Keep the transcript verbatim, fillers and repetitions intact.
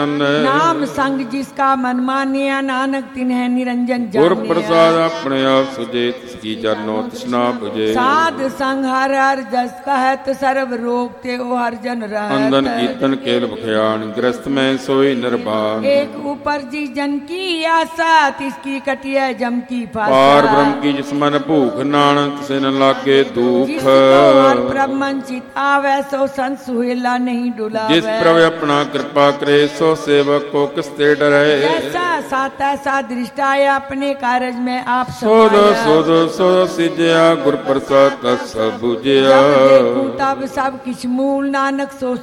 नाम संग जिसका मन मानिया नानक तिन्ह निरंजन गुर जानिया। प्रसाद अपने आप सुजे तिसकी जनो तृष्णा बुझे। साध संग हर हर जस कहत सर्व रोग ते ओ हर जन रहत। अंदन कीर्तन केल बख्यान ग्रस्त में सोई निर्बान। एक ऊपर जी जन की आशा तिसकी कटिया जम की फासा। पार ब्रह्म की जिस मन भूख नानक से न लागे दुख। जिसको हर ब्रह्मन चित आवे सो संत सुहेला नहीं डुलावे। जिस प्रभु अपना कृपा करे सो सेवक को किसते डरे। जैसा साता सा दृष्टाय अपने कारज में आप सोद सोद सोद सिजया गुर प्रसाद तस बुझया। तब सब किछ मूल नानक सो